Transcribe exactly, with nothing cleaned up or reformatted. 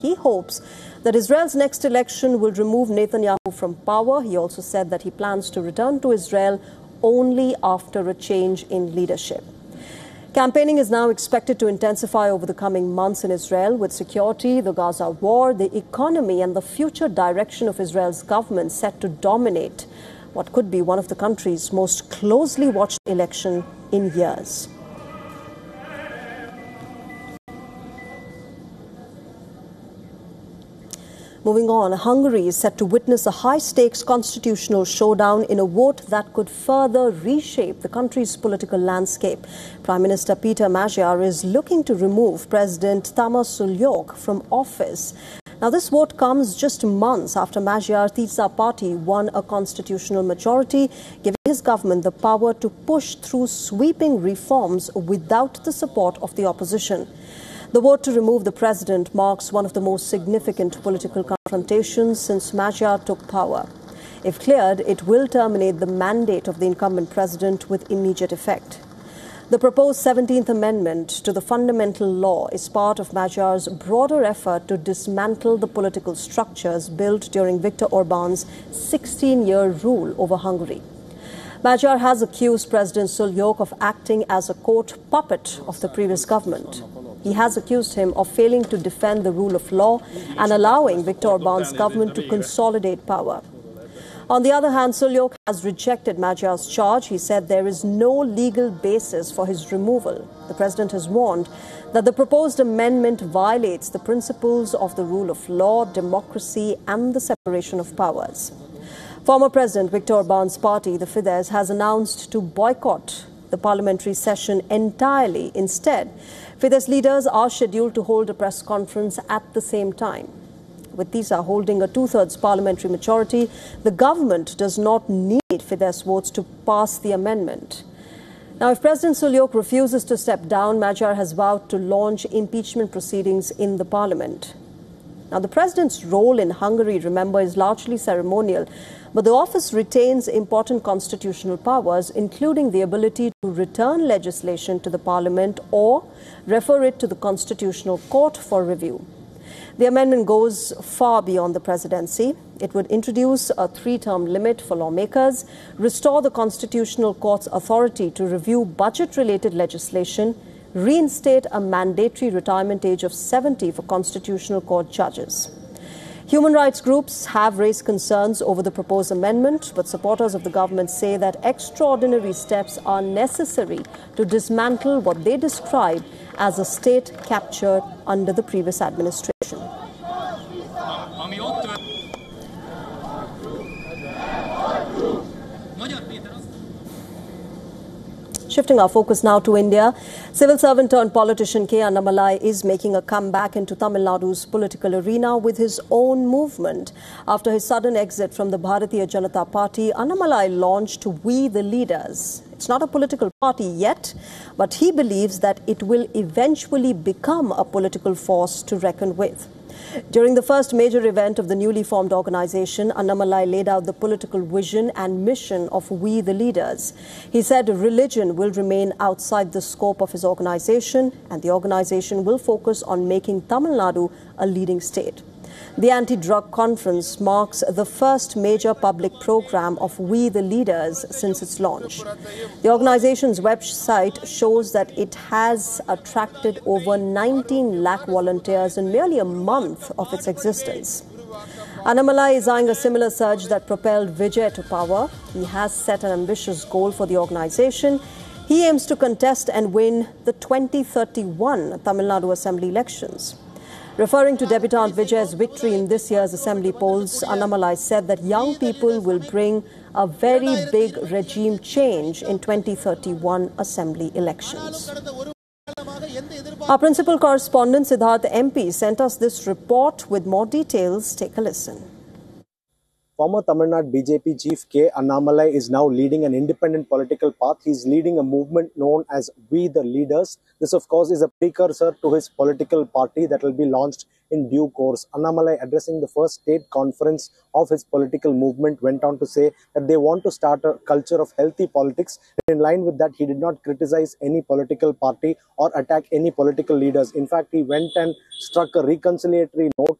He hopes that Israel's next election will remove Netanyahu from power. He also said that he plans to return to Israel only after a change in leadership. Campaigning is now expected to intensify over the coming months in Israel, with security, the Gaza war, the economy and the future direction of Israel's government set to dominate what could be one of the country's most closely watched election in years. Moving on, Hungary is set to witness a high-stakes constitutional showdown in a vote that could further reshape the country's political landscape. Prime Minister Peter Magyar is looking to remove President Tamás Suljók from office. Now, this vote comes just months after Magyar Tisza party won a constitutional majority, giving his government the power to push through sweeping reforms without the support of the opposition. The vote to remove the president marks one of the most significant political confrontations since Magyar took power. If cleared, it will terminate the mandate of the incumbent president with immediate effect. The proposed seventeenth Amendment to the fundamental law is part of Magyar's broader effort to dismantle the political structures built during Viktor Orbán's sixteen-year rule over Hungary. Magyar has accused President Suljók of acting as a court puppet of the previous government. He has accused him of failing to defend the rule of law and allowing Viktor Orbán's government to consolidate power. On the other hand, Suljók has rejected Magyar's charge. He said there is no legal basis for his removal. The president has warned that the proposed amendment violates the principles of the rule of law, democracy and the separation of powers. Former President Viktor Orbán's party, the Fidesz, has announced to boycott the parliamentary session entirely. Instead, Fidesz leaders are scheduled to hold a press conference at the same time. With Tisza holding a two-thirds parliamentary majority, the government does not need Fidesz votes to pass the amendment. Now, if President Suljók refuses to step down, Magyar has vowed to launch impeachment proceedings in the parliament. Now, the president's role in Hungary, remember, is largely ceremonial, but the office retains important constitutional powers, including the ability to return legislation to the parliament or refer it to the Constitutional Court for review. The amendment goes far beyond the presidency. It would introduce a three-term limit for lawmakers, restore the Constitutional Court's authority to review budget-related legislation, reinstate a mandatory retirement age of seventy for Constitutional Court judges. Human rights groups have raised concerns over the proposed amendment, but supporters of the government say that extraordinary steps are necessary to dismantle what they describe as a state captured under the previous administration. Shifting our focus now to India, civil servant turned politician K. Annamalai is making a comeback into Tamil Nadu's political arena with his own movement. After his sudden exit from the Bharatiya Janata Party, Annamalai launched We the Leaders. It's not a political party yet, but he believes that it will eventually become a political force to reckon with. During the first major event of the newly formed organization, Annamalai laid out the political vision and mission of We the Leaders. He said religion will remain outside the scope of his organization and the organization will focus on making Tamil Nadu a leading state. The anti-drug conference marks the first major public program of We the Leaders since its launch. The organization's website shows that it has attracted over nineteen lakh volunteers in merely a month of its existence. Annamalai is eyeing a similar surge that propelled Vijay to power. He has set an ambitious goal for the organization. He aims to contest and win the twenty thirty-one Tamil Nadu Assembly elections. Referring to debutant Vijay's victory in this year's assembly polls, Annamalai said that young people will bring a very big regime change in twenty thirty-one assembly elections. Our principal correspondent Siddharth M P sent us this report with more details. Take a listen. Former Tamil Nadu B J P chief K. Annamalai is now leading an independent political path. He's leading a movement known as We the Leaders. This, of course, is a precursor to his political party that will be launched in due course. Annamalai, addressing the first state conference of his political movement, went on to say that they want to start a culture of healthy politics. In line with that, he did not criticize any political party or attack any political leaders. In fact, he went and struck a reconciliatory note